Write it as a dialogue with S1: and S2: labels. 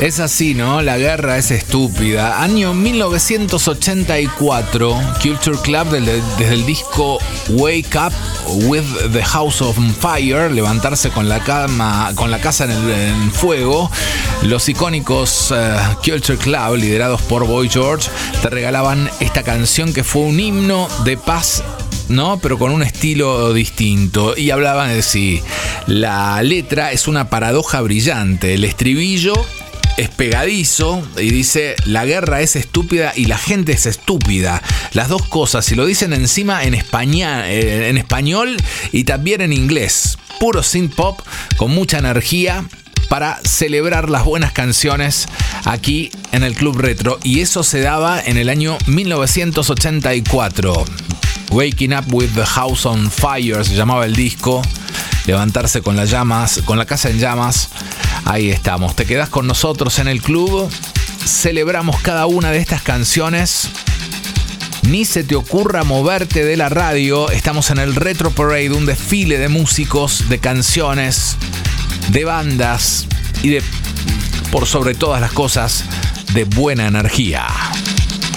S1: Es así, ¿no? La guerra es estúpida. Año 1984, Culture Club, desde el disco Wake Up with the House on Fire, levantarse con la casa en fuego. Los icónicos Culture Club, liderados por Boy George, te regalaban esta canción que fue un himno de paz, ¿no? Pero con un estilo distinto. Y hablaban de sí. La letra es una paradoja brillante. El estribillo es pegadizo y dice: la guerra es estúpida y la gente es estúpida. Las dos cosas, y lo dicen encima en español y también en inglés. Puro synth pop con mucha energía para celebrar las buenas canciones aquí en el Club Retro. Y eso se daba en el año 1984. Waking Up with the House on Fire se llamaba el disco. Levantarse con las llamas, con la casa en llamas. Ahí estamos. Te quedás con nosotros en el club. Celebramos cada una de estas canciones. Ni se te ocurra moverte de la radio. Estamos en el Retro Parade, un desfile de músicos, de canciones, de bandas y de, por sobre todas las cosas, de buena energía.